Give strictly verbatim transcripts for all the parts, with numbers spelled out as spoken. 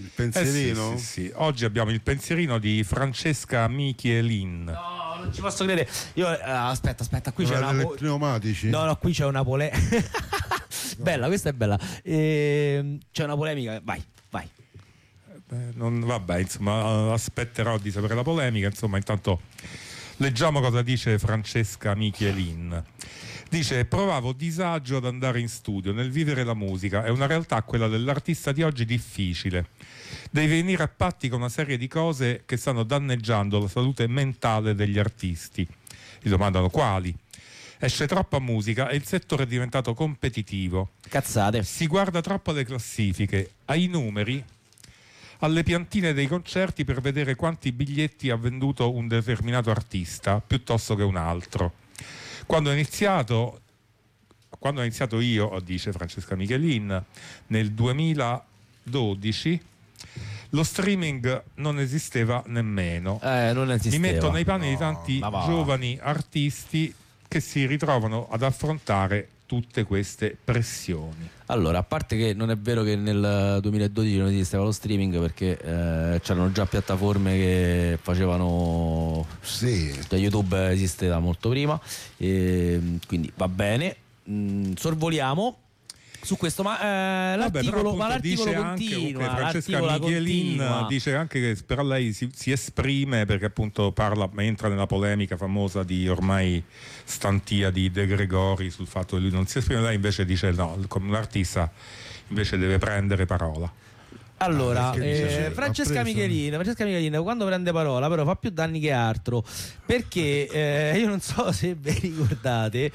Il pensierino? Eh sì, sì, sì. Oggi abbiamo il pensierino di Francesca Michelin. No, non ci posso credere. Io eh, aspetta, aspetta, qui Non c'è ha una delle po- pneumatici? No, no, qui c'è una polemica. Bella, questa è bella. Ehm, c'è una polemica, vai, vai. Eh, non, vabbè, insomma, aspetterò di sapere la polemica. Insomma, intanto leggiamo cosa dice Francesca Michelin. Dice: provavo disagio ad andare in studio, nel vivere la musica. È una realtà, quella dell'artista di oggi, difficile. Devi venire a patti con una serie di cose che stanno danneggiando la salute mentale degli artisti. Gli domandano quali. Esce troppa musica e il settore è diventato competitivo. Cazzate. Si guarda troppo alle classifiche, ai numeri, alle piantine dei concerti per vedere quanti biglietti ha venduto un determinato artista piuttosto che un altro. Quando ho iniziato, quando ho iniziato io, dice Francesca Michelin, nel duemiladodici, lo streaming non esisteva nemmeno. Eh, non esisteva. Mi metto nei panni No, di tanti ma va. giovani artisti che si ritrovano ad affrontare tutte queste pressioni. Allora, a parte che non è vero che nel duemiladodici non esisteva lo streaming, perché eh, c'erano già piattaforme che facevano. Sì. Cioè, YouTube esiste da molto prima, e quindi va bene. Mm, sorvoliamo su questo, ma eh, Vabbè, però, l'articolo, appunto, ma l'articolo dice anche, continua. comunque, Francesca l'articolo Michelin continua. dice anche che però lei si, si esprime perché appunto parla, entra nella polemica famosa di ormai stantia di De Gregori sul fatto che lui non si esprime. Lei invece dice no, come un artista invece deve prendere parola. Allora, Ah, perché eh, dice, Francesca ha preso- Michelin, Francesca Michelin quando prende parola però fa più danni che altro, perché eh, io non so se vi ricordate,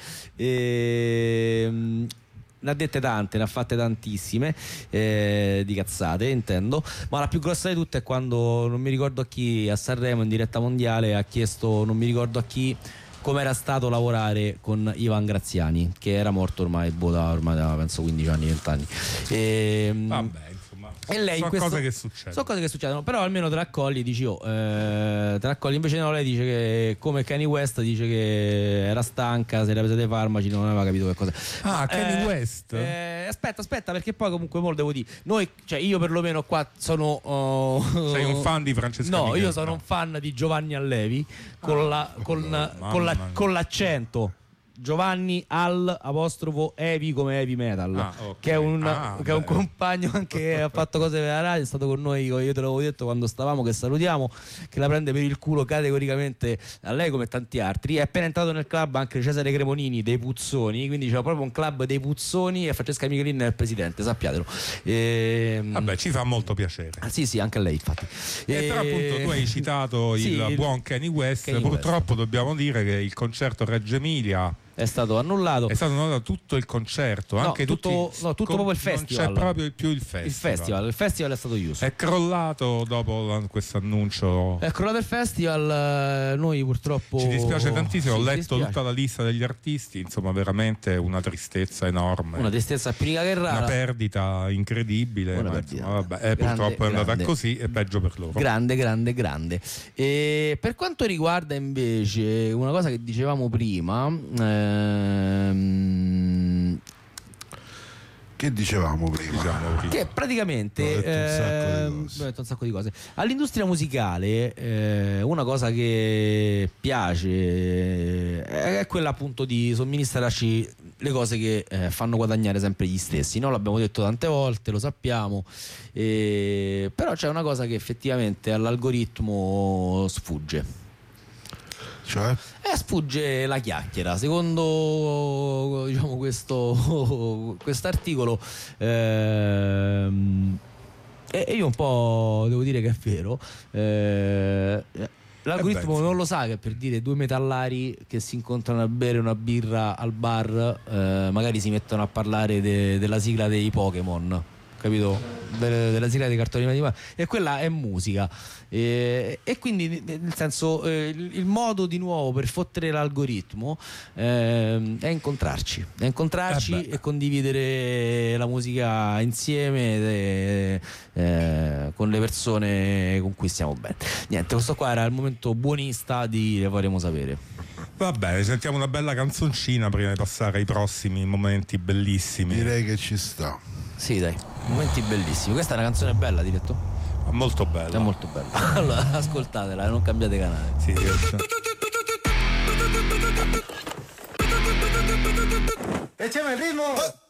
ehm, ne ha dette tante, ne ha fatte tantissime, eh, di cazzate intendo, ma la più grossa di tutte è quando, non mi ricordo a chi, a Sanremo in diretta mondiale ha chiesto, non mi ricordo a chi, come era stato lavorare con Ivan Graziani, che era morto ormai, boh, da ormai da penso quindici anni, venti anni. Ehm, Vabbè, insomma, e lei sono in questo, cose che succedono. sono cose che succedono, però almeno te la accogli, dici oh, eh, te la accogli. Invece no, lei dice che, come Kanye West, dice che era stanca, si era presa dei farmaci, non aveva capito che cosa. Ah, Kanye Eh, West? eh, aspetta, aspetta, perché poi comunque mo lo devo dire. Noi, cioè io perlomeno qua sono oh, Sei un fan di Francesca No, Michelin? io sono No. un fan di Giovanni Allevi con, la, con, mamma con, la, mia. con l'accento. Giovanni al apostrofo Evi come Heavy Metal, Ah, ok. che è un, Ah, che è un beh. compagno anche che ha fatto cose per la radio, è stato con noi, io te l'avevo detto quando stavamo, che salutiamo, che la prende per il culo categoricamente a lei come tanti altri. È appena entrato nel club anche Cesare Cremonini dei Puzzoni, quindi c'è proprio un club dei Puzzoni e Francesca Michelin è il presidente, sappiatelo. E, Vabbè, ci fa molto piacere. ah, sì sì, anche a lei infatti. Eh, però appunto tu hai citato sì, il il- buon Kanye West. Kanye Purtroppo dobbiamo dire che il concerto Reggio Emilia è stato annullato. è stato annullato tutto il concerto, No, anche tutto- tutti, no, tutto proprio il festival. Non c'è proprio più il festival. Il festival, il festival è stato chiuso. È crollato dopo questo annuncio. È crollato il festival, eh, noi purtroppo. Ci dispiace tantissimo, Sì, ho ci letto dispiace. tutta la lista degli artisti, insomma veramente una tristezza enorme. Una tristezza pinica che rara. Una perdita incredibile, Una ma perdita. insomma, vabbè, eh, Grande, purtroppo è andata grande. così e peggio per loro. Grande, grande, grande. E per quanto riguarda invece una cosa che dicevamo prima, ehm, Che dicevamo prima? Diciamo prima. che praticamente Ho detto un sacco di ehm, cose. ho detto un sacco di cose. All'industria musicale eh, una cosa che piace eh, è quella appunto di somministrarci le cose che eh, fanno guadagnare sempre gli stessi, no? L'abbiamo detto tante volte, lo sappiamo, eh, però c'è una cosa che effettivamente all'algoritmo sfugge. Cioè? Eh, sfugge la chiacchiera. Secondo diciamo questo quest'articolo ehm, e e io un po' devo dire che è vero, eh, l'algoritmo Eh beh, non lo sa che per dire due metallari che si incontrano a bere una birra al bar eh, magari si mettono a parlare de- della sigla dei Pokémon, capito? De- della sigla dei cartoni animati, e quella è musica. E, e quindi nel senso eh, il, il modo di nuovo per fottere l'algoritmo ehm, è incontrarci è incontrarci Eh beh. e condividere la musica insieme eh, eh, con le persone con cui stiamo bene. Niente, questo qua era il momento buonista di Le Faremo Sapere. Va bene, sentiamo una bella canzoncina prima di passare ai prossimi momenti bellissimi. Direi che ci sta. Sì, dai, momenti bellissimi. Questa è una canzone bella, diretto? molto bella. È molto bella. Allora, ascoltatela e non cambiate canale. Sì, E c'è il ritmo.